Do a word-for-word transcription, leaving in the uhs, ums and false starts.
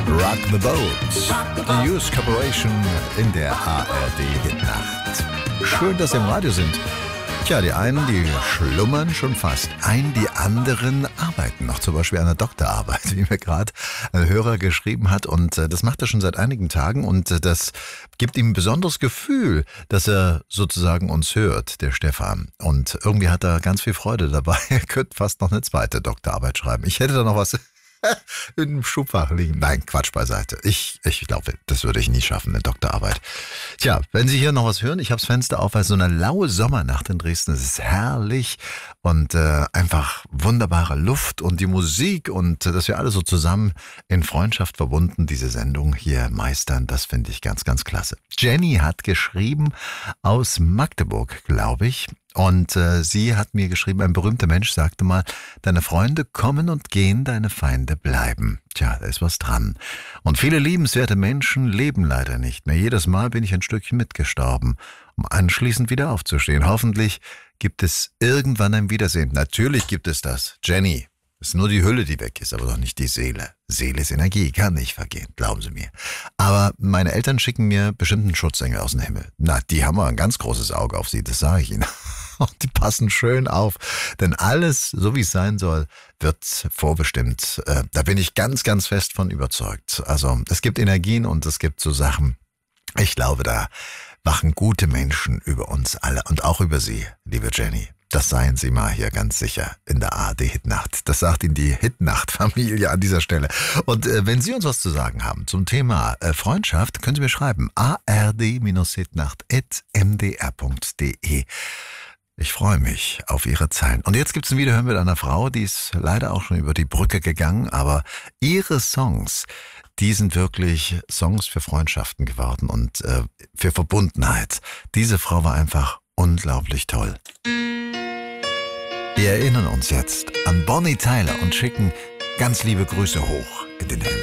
Rock the Boat. Die U S Corporation in der A R D-Hitnacht. Schön, dass Sie im Radio sind. Tja, die einen, die schlummern schon fast ein, die anderen arbeiten noch, zum Beispiel an einer Doktorarbeit, wie mir gerade ein Hörer geschrieben hat. Und äh, das macht er schon seit einigen Tagen und äh, das gibt ihm ein besonderes Gefühl, dass er sozusagen uns hört, der Stefan. Und irgendwie hat er ganz viel Freude dabei. Er könnte fast noch eine zweite Doktorarbeit schreiben. Ich hätte da noch was in einem Schubfach liegen. Nein, Quatsch beiseite. Ich, ich glaube, das würde ich nie schaffen, eine Doktorarbeit. Tja, wenn Sie hier noch was hören, ich habe das Fenster auf, weil so eine laue Sommernacht in Dresden, es ist herrlich und äh, einfach wunderbare Luft und die Musik und äh, dass wir alle so zusammen in Freundschaft verbunden diese Sendung hier meistern, das finde ich ganz, ganz klasse. Jenny hat geschrieben aus Magdeburg, glaube ich. Und äh, sie hat mir geschrieben, ein berühmter Mensch sagte mal, deine Freunde kommen und gehen, deine Feinde bleiben. Tja, da ist was dran. Und viele liebenswerte Menschen leben leider nicht mehr. Jedes Mal bin ich ein Stückchen mitgestorben, um anschließend wieder aufzustehen. Hoffentlich gibt es irgendwann ein Wiedersehen. Natürlich gibt es das. Jenny, es ist nur die Hülle, die weg ist, aber doch nicht die Seele. Seele ist Energie, kann nicht vergehen, glauben Sie mir. Aber meine Eltern schicken mir bestimmten Schutzengel aus dem Himmel. Na, die haben ein ganz großes Auge auf sie, das sage ich Ihnen. Und die passen schön auf, denn alles, so wie es sein soll, wird vorbestimmt. Äh, da bin ich ganz, ganz fest von überzeugt. Also es gibt Energien und es gibt so Sachen, ich glaube, da wachen gute Menschen über uns alle und auch über Sie, liebe Jenny. Das seien Sie mal hier ganz sicher in der A R D-Hitnacht. Das sagt Ihnen die Hitnacht-Familie an dieser Stelle. Und äh, wenn Sie uns was zu sagen haben zum Thema äh, Freundschaft, können Sie mir schreiben. a r d hitnacht at m d r punkt d e. Ich freue mich auf Ihre Zeilen. Und jetzt gibt es ein Video, hören wir mit einer Frau, die ist leider auch schon über die Brücke gegangen, aber ihre Songs, die sind wirklich Songs für Freundschaften geworden und äh, für Verbundenheit. Diese Frau war einfach unglaublich toll. Wir erinnern uns jetzt an Bonnie Tyler und schicken ganz liebe Grüße hoch in den Himmel.